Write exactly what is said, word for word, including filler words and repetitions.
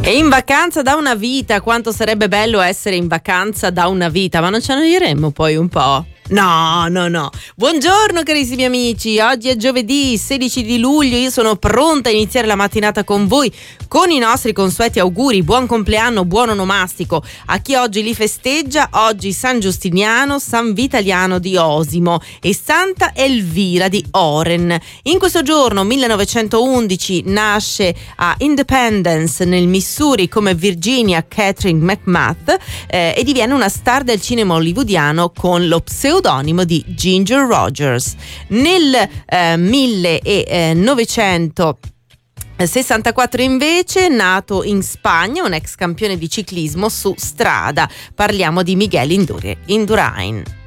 E in vacanza da una vita, quanto sarebbe bello essere in vacanza da una vita, ma non ce ne diremmo poi un po'? No, no, no. Buongiorno carissimi amici, oggi è giovedì sedici di luglio, io sono pronta a iniziare la mattinata con voi con i nostri consueti auguri, buon compleanno, buon onomastico a chi oggi li festeggia, oggi San Giustiniano, San Vitaliano di Osimo e Santa Elvira di Oren. In questo giorno millenovecentoundici nasce a Independence nel Missouri come Virginia Catherine McMath eh, e diviene una star del cinema hollywoodiano con lo pseudonimo di Ginger Rogers. Nel eh, millenovecentosessantaquattro invece, nato in Spagna, un ex campione di ciclismo su strada. Parliamo di Miguel Indurain.